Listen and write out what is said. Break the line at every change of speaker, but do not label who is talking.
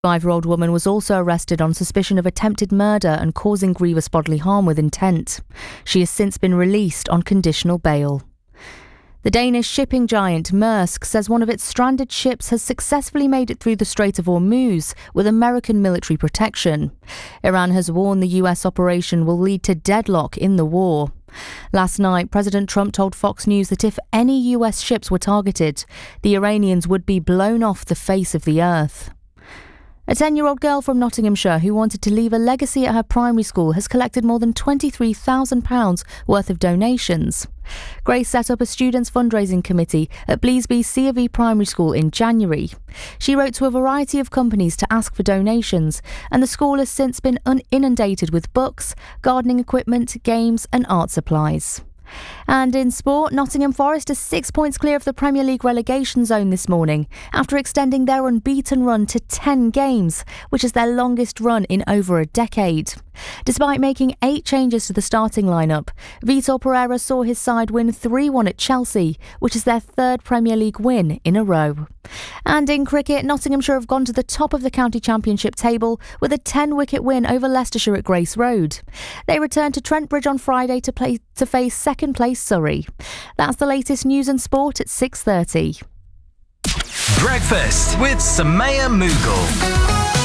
5-year-old woman was also arrested on suspicion of attempted murder and causing grievous bodily harm with intent. She has since been released on conditional bail. The Danish shipping giant Maersk says one of its stranded ships has successfully made it through the Strait of Hormuz with American military protection. Iran has warned the US operation will lead to deadlock in the war. Last night, President Trump told Fox News that if any US ships were targeted, the Iranians would be blown off the face of the earth. A 10-year-old girl from Nottinghamshire who wanted to leave a legacy at her primary school has collected more than £23,000 worth of donations. Grace set up a students' fundraising committee at Bleasby C of E Primary School in January. She wrote to a variety of companies to ask for donations, and the school has since been inundated with books, gardening equipment, games and art supplies. And in sport, Nottingham Forest is 6 points clear of the Premier League relegation zone this morning after extending their unbeaten run to 10 games, which is their longest run in over a decade. Despite making 8 changes to the starting lineup, Vitor Pereira saw his side win 3-1 at Chelsea, which is their 3rd Premier League win in a row. And in cricket, Nottinghamshire have gone to the top of the county championship table with a 10-wicket win over Leicestershire at Grace Road. They return to Trent Bridge on Friday to face second-place Surrey. That's the latest news and sport at 6:30.
Breakfast with Samaya Mughal.